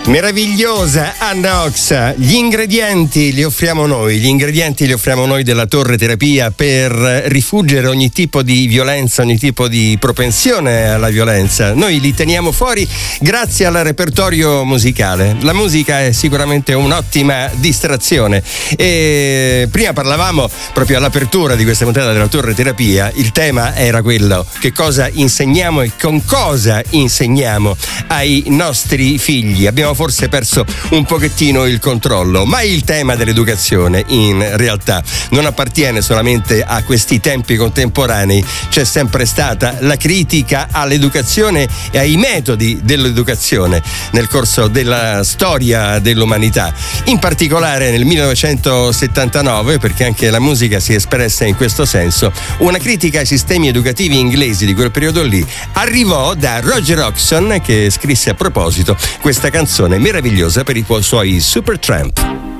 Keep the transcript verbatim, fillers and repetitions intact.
Meravigliosa Anna Oxa. Gli ingredienti li offriamo noi, gli ingredienti li offriamo noi della Torre Terapia per rifuggire ogni tipo di violenza, ogni tipo di propensione alla violenza. Noi li teniamo fuori grazie al repertorio musicale. La musica è sicuramente un'ottima distrazione e prima parlavamo proprio all'apertura di questa puntata della Torre Terapia, il tema era quello: che cosa insegniamo e con cosa insegniamo ai nostri figli. Abbiamo forse perso un pochettino il controllo, ma il tema dell'educazione in realtà non appartiene solamente a questi tempi contemporanei. C'è sempre stata la critica all'educazione e ai metodi dell'educazione nel corso della storia dell'umanità, in particolare nel millenovecentosettantanove, perché anche la musica si è espressa in questo senso. Una critica ai sistemi educativi inglesi di quel periodo lì arrivò da Roger Hodgson, che scrisse a proposito questa canzone meravigliosa per i suoi Supertramp.